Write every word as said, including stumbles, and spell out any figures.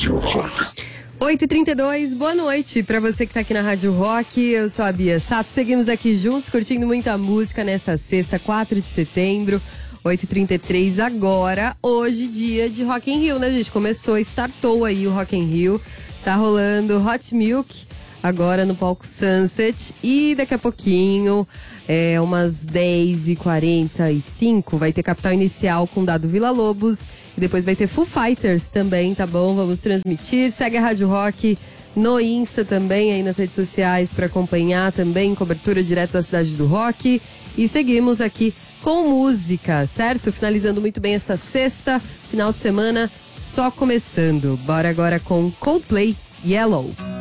Rádio Rock. oito e trinta e dois, boa noite pra você que tá aqui na Rádio Rock. Eu sou a Bia Sato, seguimos aqui juntos, curtindo muita música nesta sexta, quatro de setembro, oito e trinta e três agora. Hoje, dia de Rock in Rio, né, gente? Começou, startou aí o Rock in Rio. Tá rolando Hot Milk agora no palco Sunset. E daqui a pouquinho, é, umas dez e quarenta e cinco, vai ter Capital Inicial com Dado Villa-Lobos. E depois vai ter Foo Fighters também, tá bom? Vamos transmitir. Segue a Rádio Rock no Insta também, aí nas redes sociais, pra acompanhar também, cobertura direto da cidade do rock. E seguimos aqui com música, certo? Finalizando muito bem esta sexta, final de semana só começando. Bora agora com Coldplay, Yellow.